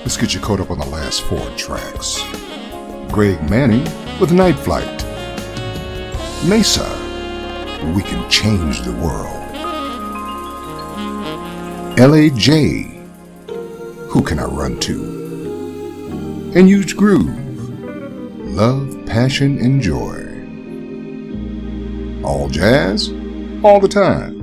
Let's get you caught up on the last 4 tracks. Greg Manning with Night Flight. Mesa, We Can Change the World. L.A.J., Who Can I Run To? And Huge Groove, Love, Passion, and Joy. All jazz, all the time.